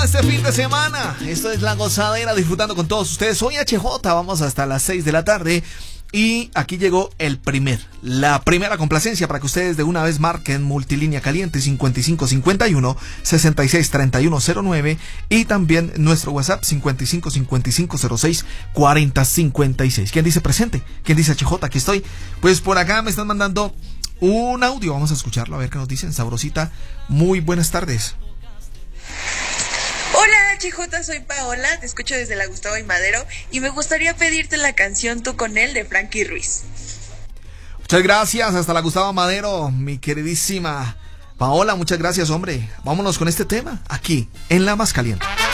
este fin de semana. Esto es La Gozadera, disfrutando con todos ustedes. Soy HJ, vamos hasta las 6 de la tarde. Y aquí llegó la primera complacencia para que ustedes de una vez marquen multilínea caliente 5551-663109 y también nuestro WhatsApp 5555064056. ¿Quién dice presente? ¿Quién dice HJ? Aquí estoy. Pues por acá me están mandando un audio. Vamos a escucharlo, a ver qué nos dicen. Sabrosita, muy buenas tardes. Hola HJ, soy Paola, te escucho desde la Gustavo y Madero y me gustaría pedirte la canción Tú con él de Frankie Ruiz. Muchas gracias, hasta la Gustavo Madero, mi queridísima Paola, muchas gracias, hombre. Vámonos con este tema, aquí, en La Más Caliente.